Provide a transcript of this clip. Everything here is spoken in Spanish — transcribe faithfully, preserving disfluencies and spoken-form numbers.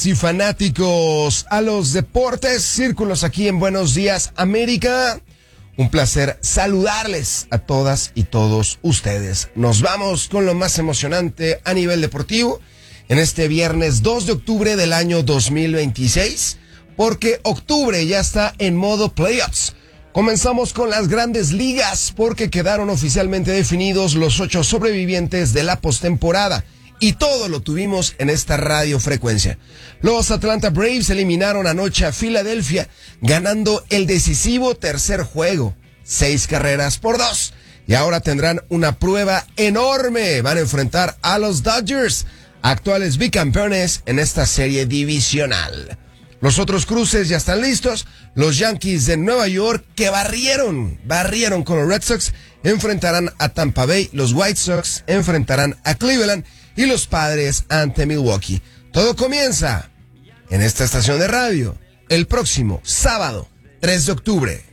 Y fanáticos a los deportes, círculos aquí en Buenos Días América. Un placer saludarles a todas y todos ustedes. Nos vamos con lo más emocionante a nivel deportivo en este viernes dos de octubre del año dos mil veintiséis, porque octubre ya está en modo playoffs. Comenzamos con las grandes ligas porque quedaron oficialmente definidos los ocho sobrevivientes de la postemporada. Y todo lo tuvimos en esta radiofrecuencia. Los Atlanta Braves eliminaron anoche a Filadelfia, ganando el decisivo tercer juego, seis carreras por dos. Y ahora tendrán una prueba enorme. Van a enfrentar a los Dodgers, actuales bicampeones en esta serie divisional. Los otros cruces ya están listos. Los Yankees de Nueva York, que barrieron, barrieron con los Red Sox, enfrentarán a Tampa Bay. Los White Sox enfrentarán a Cleveland. Y los Padres ante Milwaukee. Todo comienza en esta estación de radio el próximo sábado tres de octubre.